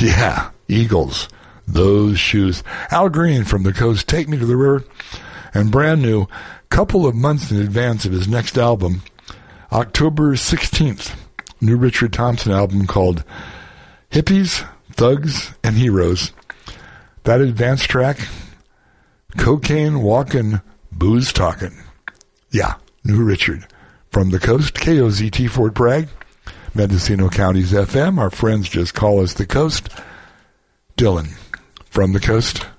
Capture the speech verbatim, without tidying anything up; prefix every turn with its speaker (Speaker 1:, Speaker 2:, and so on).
Speaker 1: Yeah, Eagles. Those shoes. Al Green from the Coast, Take Me to the River. And brand new, couple of months in advance of his next album, October sixteenth, new Richard Thompson album called Hippies, Thugs, and Heroes. That advance track, Cocaine Walkin', Booze Talkin'. Yeah, new Richard. From the Coast, K O Z T Fort Bragg, Mendocino County's F M. Our friends just call us the Coast. Dylan, from the Coast.